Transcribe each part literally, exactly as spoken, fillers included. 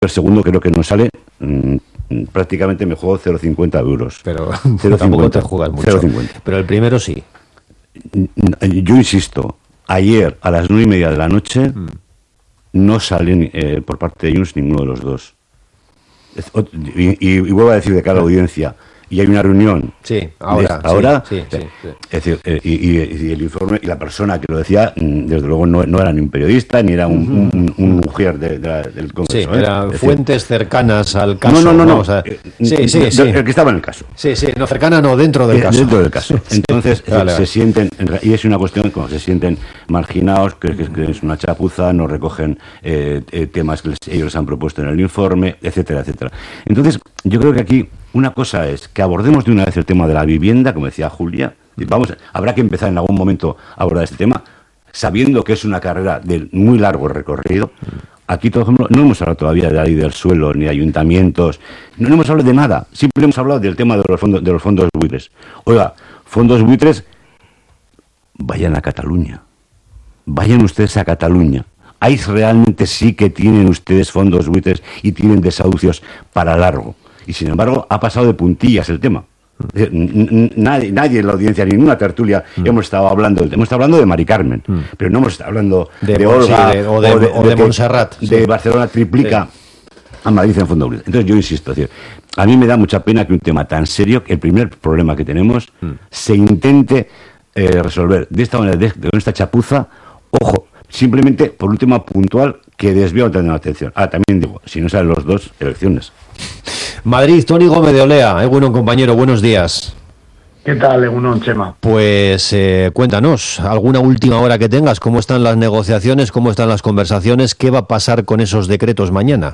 el segundo creo que no sale, mmm, prácticamente me juego cero coma cincuenta euros. Pero tampoco te juegas mucho. cero coma cincuenta. Pero el primero sí. Yo insisto, ayer a las nueve y media de la noche mm. no salen eh, por parte de Junts ninguno de los dos. Y, y, y vuelvo a decir de cara a la audiencia, y hay una reunión. Sí, ahora. De, ahora sí, sí, sí, sí. Es decir, eh, y, y, y el informe, y la persona que lo decía, desde luego no, no era ni un periodista, ni era un, uh-huh. un, un mujer de, de la, del Congreso. Sí, ¿eh? Eran fuentes decir, cercanas al caso. No, no, no. no. A, sí, sí, de, sí. El que estaba en el caso. Sí, sí, no cercana, no, dentro del eh, caso. Dentro del caso. Entonces, sí, vale, se vale. sienten, y es una cuestión como se sienten marginados, que, que, que es una chapuza, no recogen eh, eh, temas que les, ellos les han propuesto en el informe, etcétera, etcétera. Entonces, yo creo que aquí una cosa es que abordemos de una vez el tema de la vivienda, como decía Julia. Vamos, habrá que empezar en algún momento a abordar este tema, sabiendo que es una carrera de muy largo recorrido. Aquí, por ejemplo, no hemos hablado todavía de la ley del suelo, ni de ayuntamientos, no, no hemos hablado de nada, siempre hemos hablado del tema de los fondos, de los fondos buitres. Oiga, fondos buitres, vayan a Cataluña, vayan ustedes a Cataluña. Ahí realmente sí que tienen ustedes fondos buitres y tienen desahucios para largo. Y sin embargo, ha pasado de puntillas el tema. Nadie, nadie en la audiencia, ninguna tertulia, mm. hemos estado hablando, hemos estado hablando de Mari Carmen, mm. pero no hemos estado hablando de, de Olga, sí, de, o de, o de, o de, de Montserrat. De sí. Barcelona triplica sí. a Madrid en fondo buitre. Entonces yo insisto, es decir, a mí me da mucha pena que un tema tan serio, que el primer problema que tenemos, mm. se intente eh, resolver de esta manera, de, de esta chapuza, ojo, simplemente por un tema puntual que desvía la atención. Ah, también digo, si no salen los dos, elecciones. Madrid, Toni Gómez de Olea, eh, bueno compañero, buenos días. ¿Qué tal, Egunon, Chema? Pues eh, cuéntanos, alguna última hora que tengas, ¿cómo están las negociaciones, cómo están las conversaciones, qué va a pasar con esos decretos mañana?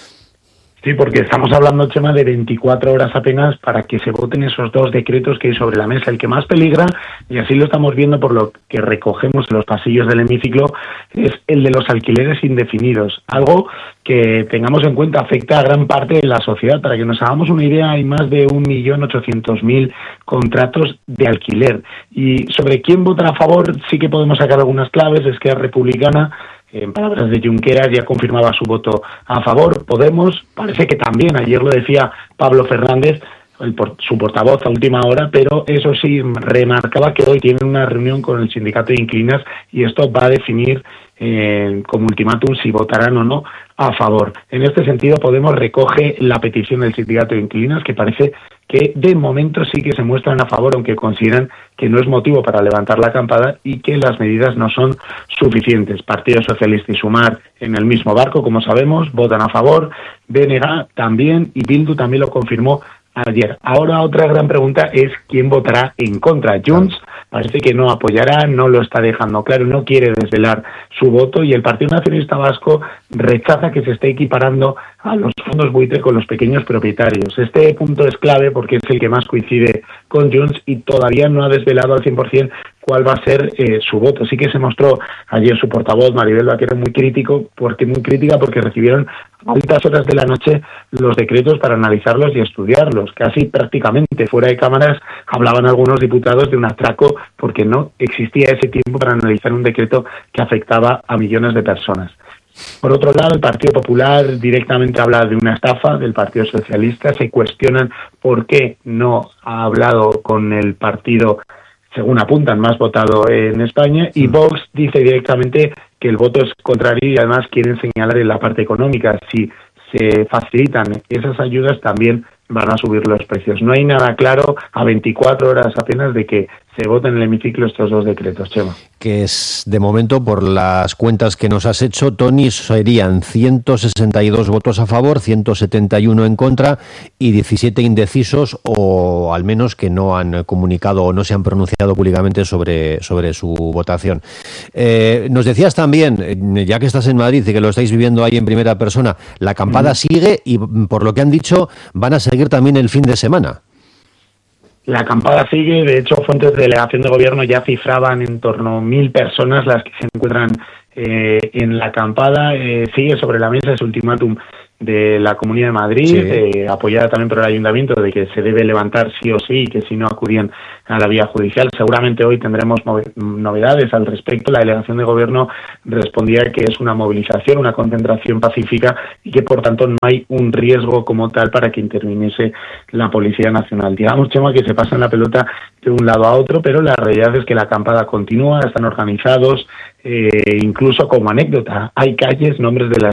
Sí, porque estamos hablando, Chema, de veinticuatro horas apenas para que se voten esos dos decretos que hay sobre la mesa. El que más peligra, y así lo estamos viendo por lo que recogemos en los pasillos del hemiciclo, es el de los alquileres indefinidos. Algo que tengamos en cuenta afecta a gran parte de la sociedad. Para que nos hagamos una idea, hay más de un millón ochocientos mil contratos de alquiler. Y sobre quién votará a favor sí que podemos sacar algunas claves. Es que es republicana. En palabras de Junqueras, ya confirmaba su voto a favor. Podemos, parece que también, ayer lo decía Pablo Fernández, el por, su portavoz a última hora, pero eso sí, remarcaba que hoy tienen una reunión con el sindicato de inquilinas y esto va a definir eh, como ultimátum si votarán o no a favor. En este sentido, Podemos recoge la petición del sindicato de inquilinas, que parece que de momento sí que se muestran a favor, aunque consideran que no es motivo para levantar la campana y que las medidas no son suficientes. Partido Socialista y Sumar en el mismo barco, como sabemos, votan a favor, B N G también, y Bildu también lo confirmó ayer. Ahora otra gran pregunta es quién votará en contra. Junts parece que no apoyará, no lo está dejando claro, no quiere desvelar su voto, y el Partido Nacionalista Vasco rechaza que se esté equiparando a los fondos buitre con los pequeños propietarios. Este punto es clave porque es el que más coincide con Junts y todavía no ha desvelado al cien por ciento cuál va a ser eh, su voto. Sí que se mostró ayer su portavoz, Maribel Vaquero, muy crítico, porque muy crítica porque recibieron a altas horas de la noche los decretos para analizarlos y estudiarlos. Casi prácticamente fuera de cámaras hablaban algunos diputados de un atraco porque no existía ese tiempo para analizar un decreto que afectaba a millones de personas. Por otro lado, el Partido Popular directamente habla de una estafa del Partido Socialista. Se cuestionan por qué no ha hablado con el partido, según apuntan, más votado en España, y Vox dice directamente que el voto es contrario y además quieren señalar en la parte económica. Si se facilitan esas ayudas, también van a subir los precios. No hay nada claro a veinticuatro horas apenas de que se voten en el hemiciclo estos dos decretos, Chema. Que es, de momento, por las cuentas que nos has hecho, Toni, serían ciento sesenta y dos votos a favor, ciento setenta y uno en contra y diecisiete indecisos, o al menos que no han comunicado o no se han pronunciado públicamente sobre, sobre su votación. Eh, nos decías también, ya que estás en Madrid y que lo estáis viviendo ahí en primera persona, la acampada mm. sigue y, por lo que han dicho, van a seguir también el fin de semana. La acampada sigue, de hecho, fuentes de delegación de gobierno ya cifraban en torno a mil personas las que se encuentran eh, en la acampada. Eh, sigue sobre la mesa ese ultimátum de la Comunidad de Madrid, sí. eh, apoyada también por el Ayuntamiento, de que se debe levantar sí o sí, que si no acudían a la vía judicial. Seguramente hoy tendremos novedades al respecto. La delegación de gobierno respondía que es una movilización, una concentración pacífica y que por tanto no hay un riesgo como tal para que interviniese la Policía Nacional. Digamos, Chema, que se pasan la pelota de un lado a otro, pero la realidad es que la acampada continúa, están organizados, eh, incluso como anécdota, hay calles, nombres de las